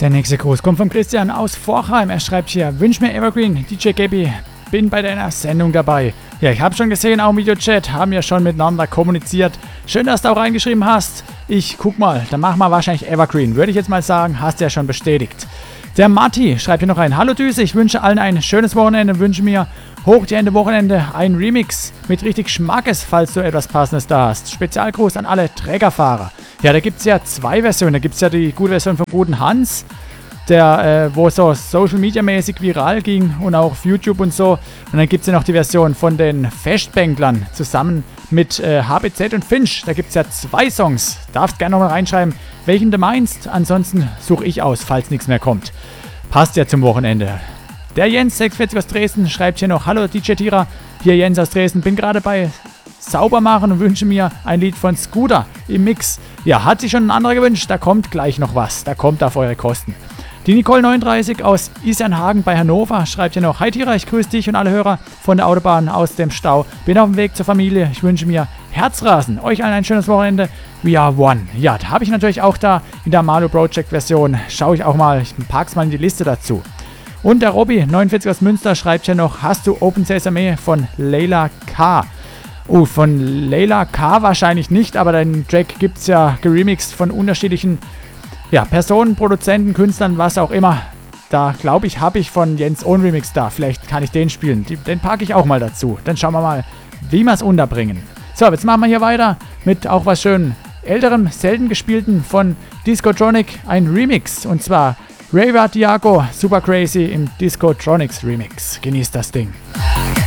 Der nächste Gruß kommt von Christian aus Vorheim. Er schreibt hier: Wünsch mir Evergreen, DJ Gabby, bin bei deiner Sendung dabei. Ja, ich habe schon gesehen, auch im Videochat haben ja schon miteinander kommuniziert. Schön, dass du auch reingeschrieben hast. Ich guck mal, dann machen wir wahrscheinlich Evergreen. Würde ich jetzt mal sagen, hast du ja schon bestätigt. Der Matti schreibt hier noch rein: Hallo Düse, ich wünsche allen ein schönes Wochenende und wünsche mir hoch die Ende Wochenende ein Remix mit richtig Schmackes, falls du etwas Passendes da hast. Spezialgruß an alle Trägerfahrer. Ja, da gibt es ja zwei Versionen. Da gibt es ja die gute Version vom guten Hans, der wo so Social Media mäßig viral ging und auch auf YouTube und so. Und dann gibt es ja noch die Version von den Festbänklern zusammen mit HBZ und Finch. Da gibt es ja zwei Songs. Darfst gerne noch mal reinschreiben, welchen du meinst. Ansonsten suche ich aus, falls nichts mehr kommt. Passt ja zum Wochenende. Der Jens 46 aus Dresden schreibt hier noch: Hallo DJ Tira, hier Jens aus Dresden. Bin gerade bei Saubermachen und wünsche mir ein Lied von Scooter im Mix. Ja, hat sich schon ein anderer gewünscht. Da kommt gleich noch was. Da kommt auf eure Kosten. Die Nicole 39 aus Isernhagen bei Hannover schreibt hier noch: Hi Tira, ich grüße dich und alle Hörer von der Autobahn aus dem Stau. Bin auf dem Weg zur Familie. Ich wünsche mir Herzrasen. Euch allen ein schönes Wochenende. We are one. Ja, da habe ich natürlich auch da in der Malu Project Version. Schaue ich auch mal. Ich pack's mal in die Liste dazu. Und der Robby 49 aus Münster schreibt hier noch: Hast du Open Sesame von Layla K? Oh, von Layla K wahrscheinlich nicht, aber den Track gibt es ja geremixed von unterschiedlichen Personen, Produzenten, Künstlern, was auch immer. Da glaube ich, habe ich von Jens Own Remix da. Vielleicht kann ich den spielen. Den packe ich auch mal dazu. Dann schauen wir mal, wie wir es unterbringen. So, jetzt machen wir hier weiter mit auch was schön älterem, selten gespielten von Discotronic, ein Remix. Und zwar Rayva Diago, Super Crazy im Discotronics Remix. Genießt das Ding.